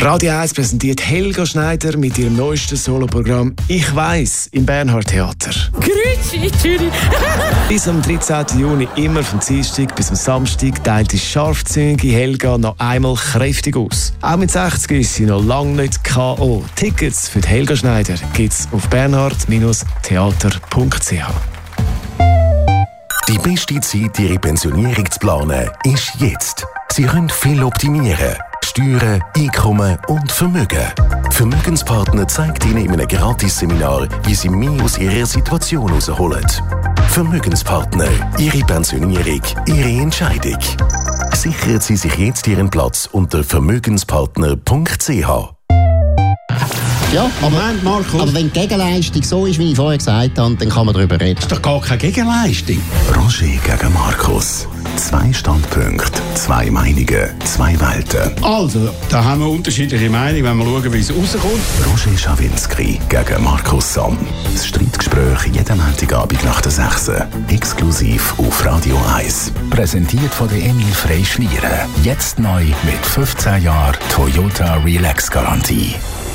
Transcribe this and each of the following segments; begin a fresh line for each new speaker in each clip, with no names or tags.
Radio 1 präsentiert Helga Schneider mit ihrem neuesten Soloprogramm «Ich weiss» im Bernhard Theater.
Grüezi, Zürich!
Bis am 13. Juni, immer vom Dienstag bis am Samstag, teilt die scharfzüngige Helga noch einmal kräftig aus. Auch mit 60 ist sie noch lange nicht K.O. Tickets für die Helga Schneider gibt's auf bernhard-theater.ch.
Die beste Zeit, Ihre Pensionierung zu planen, ist jetzt. Sie können viel optimieren. Steuern, Einkommen und Vermögen. Vermögenspartner zeigt Ihnen in einem Gratisseminar, wie Sie mehr aus Ihrer Situation herausholen. Vermögenspartner. Ihre Pensionierung, Ihre Entscheidung. Sichern Sie sich jetzt Ihren Platz unter vermögenspartner.ch.
Ja, aber wenn die Gegenleistung so ist, wie ich vorher gesagt habe, dann kann man darüber reden.
Das ist doch gar keine Gegenleistung.
Roger gegen Markus. 2 Standpunkte, 2 Meinungen, 2 Welten.
Also, da haben wir unterschiedliche Meinungen, wenn wir schauen, wie es rauskommt.
Roger Schawinski gegen Markus Somm. Das Streitgespräch jeden Montagabend nach der 6. Exklusiv auf Radio 1.
Präsentiert von der Emil Frey Schlieren. Jetzt neu mit 15 Jahren Toyota Relax Garantie.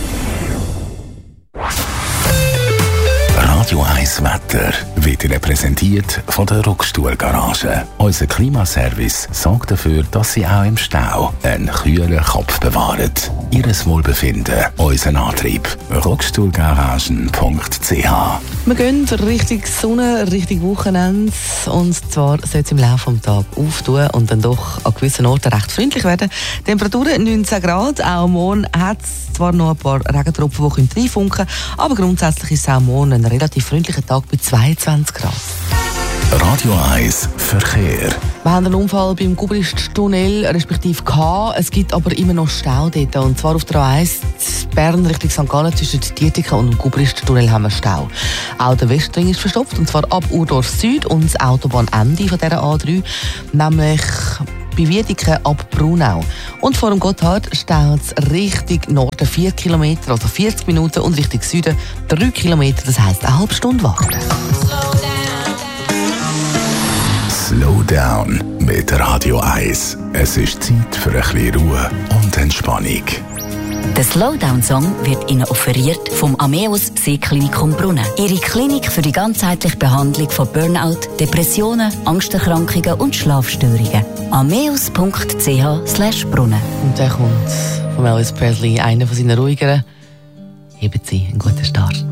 Radio 1 Wetter wird Ihnen präsentiert von der Rockstuhl Garage. Unser Klimaservice sorgt dafür, dass Sie auch im Stau einen kühlen Kopf bewahren. Ihres Wohlbefinden, unser Antrieb. Rockstuhlgaragen.ch.
Wir gehen Richtung Sonne, Richtung Wochenende. Und zwar soll es im Laufe des Tages auftun und dann doch an gewissen Orten recht freundlich werden. Temperaturen 19 Grad. Auch morgen hat es zwar noch ein paar Regentropfen, die reinfunken können, aber grundsätzlich ist es auch morgen ein relativ freundlicher Tag bei 22 Grad.
Radio 1 Verkehr.
Wir haben einen Unfall beim Gubrist-Tunnel, respektive gehabt. Es gibt aber immer noch Stau dort. Und zwar auf der A1 Bern Richtung St. Gallen zwischen Dietikon und dem Gubrist-Tunnel haben wir Stau. Auch der Westring ist verstopft, und zwar ab Urdorf Süd und das Autobahnende von dieser A3, nämlich bei Wiedeke ab Brunau. Und vor dem Gotthard staut es Richtung Norden 4 Kilometer, also 40 Minuten, und Richtung Süden 3 Kilometer, das heisst eine halbe Stunde warten.
Slow Down mit Radio 1. Es ist Zeit für ein bisschen Ruhe und Entspannung.
Der Slowdown-Song wird Ihnen offeriert vom Ameos Seeklinikum Brunnen. Ihre Klinik für die ganzheitliche Behandlung von Burnout, Depressionen, Angsterkrankungen und Schlafstörungen. ameos.ch/Brunnen.
Und dann kommt von Elvis Presley einer von seinen ruhigeren. Heben Sie einen guten Start.